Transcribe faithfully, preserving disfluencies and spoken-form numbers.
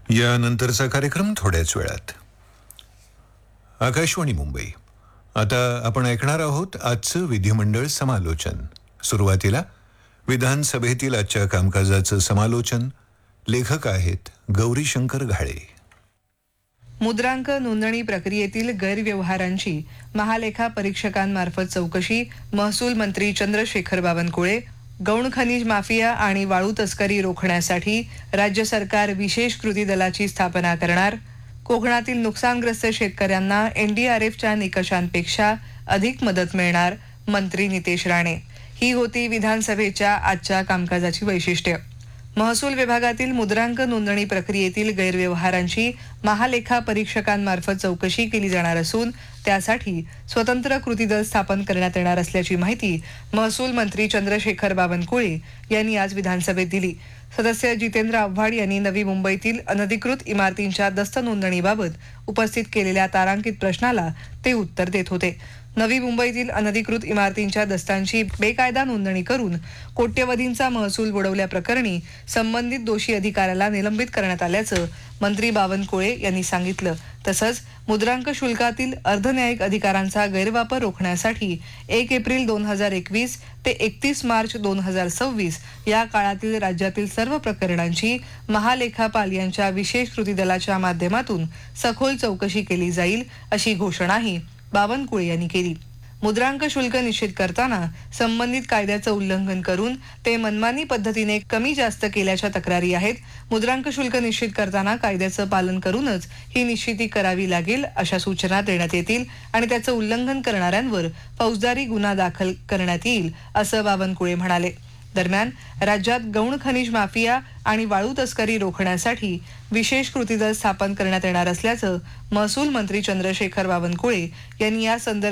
यानंतरचा कार्यक्रम थोड्याच वेळात. आकाशवाणी मुंबई. आता आपण ऐकणार आहोत आजचं विधिमंडळ समालोचन. सुरुवातीला विधानसभेतील आजच्या कामकाजाचं समालोचन. लेखक आहेत गौरीशंकर घाळे. मुद्रांक नोंदणी प्रक्रियेतील गैरव्यवहारांची महालेखा परीक्षकांमार्फत चौकशी. महसूल मंत्री चंद्रशेखर बावनकुळे. गौण खनिज माफिया आणि वाळू तस्करी रोखण्यासाठी राज्य सरकार विशेष कृती दलाची स्थापना करणार. कोकणातील नुकसानग्रस्त शेतकऱ्यांना एनडीआरएफच्या निकषांपेक्षा अधिक मदत मिळणार. मंत्री नितेश राणे. ही होती विधानसभेच्या आजच्या कामकाजाची वैशिष्ट्य. महसूल विभागातील मुद्रांक नोंदणी प्रक्रियेतील गैरव्यवहारांची महालेखा परीक्षकांमार्फत चौकशी केली जाणार असून त्यासाठी स्वतंत्र कृती दल स्थापन करण्यात येणार असल्याची माहिती महसूल मंत्री चंद्रशेखर बावनकुळे यांनी आज विधानसभेत दिली. सदस्य जितेंद्र आव्हाड यांनी नवी मुंबईतील अनधिकृत इमारतींच्या दस्त नोंदणीबाबत उपस्थित केलेल्या तारांकित प्रश्नाला ते उत्तर देत होते. नवी मुंबईतील अनधिकृत इमारतींच्या दस्तांची बेकायदा नोंदणी करून कोट्यवधींचा महसूल बुडवल्याप्रकरणी संबंधित दोषी अधिकाऱ्याला निलंबित करण्यात आल्याचं मंत्री बावनकुळे यांनी सांगितलं. तसंच मुद्रांक शुल्कातील अर्धन्यायिक अधिकारांचा गैरवापर रोखण्यासाठी एक एप्रिल दोन हजार एकवीस ते एकतीस मार्च दोन हजार सव्वीस या काळातील राज्यातील सर्व प्रकरणांची महालेखापाल यांच्या विशेष कृती दलाच्या माध्यमातून सखोल चौकशी केली जाईल अशी घोषणाही बावनकुळे यांनी केली. मुद्रांक शुल्क निश्चित करताना संबंधित कायद्याचं उल्लंघन करून ते मनमानी पद्धतीने कमी जास्त केल्याच्या तक्रारी आहेत. मुद्रांक शुल्क निश्चित करताना कायद्याचं पालन करूनच ही निश्चिती करावी लागेल अशा सूचना देण्यात येतील आणि त्याचं उल्लंघन करणाऱ्यांवर फौजदारी गुन्हा दाखल करण्यात येईल असं बावनकुळे म्हणाले. दरम्यान राज्यात गौण खनिज माफिया आणि वाळू तस्करी रोखण्यासाठी विशेष कृती दल स्थापन करण्यात येणार असल्याचं महसूल मंत्री चंद्रशेखर बावनकुळे यांनी या संदर्भात